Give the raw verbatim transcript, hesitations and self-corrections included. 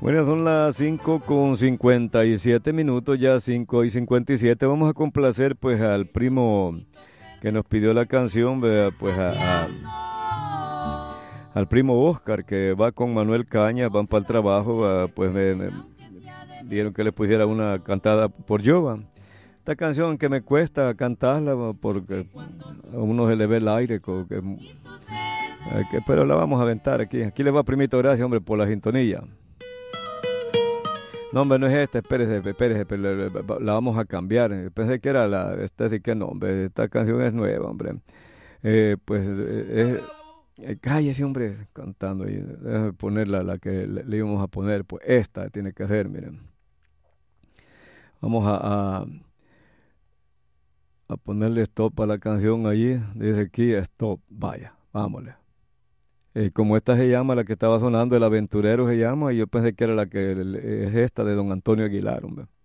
Bueno, son las cinco con cincuenta y siete minutos, ya cinco y cincuenta y siete. Vamos a complacer pues al primo que nos pidió la canción, ¿verdad? Pues a, a- al primo Oscar, que va con Manuel Caña, van para el trabajo, ¿verdad? Pues me, me dieron que le pusiera una cantada por yo, ¿va? Esta canción que me cuesta cantarla, ¿va? Porque a uno se le ve el aire, co- que- eh, que- pero la vamos a aventar aquí. Aquí le va primito, gracias hombre por la sintonía. No, hombre, no es esta, espérese, espérese, pero la, la- la vamos a cambiar. eh, Pensé que era la, esta, sí que no, hombre, esta canción es nueva, hombre. Eh, pues, eh, eh, cállese, hombre, cantando y déjame poner la, la que le, le íbamos a poner, pues esta tiene que ser, miren. Vamos a, a, a ponerle stop a la canción allí, dice aquí, stop, vaya, vámonos. Eh, como esta se llama, la que estaba sonando, El Aventurero se llama, y yo pensé que era la que es esta de Don Antonio Aguilar, hombre.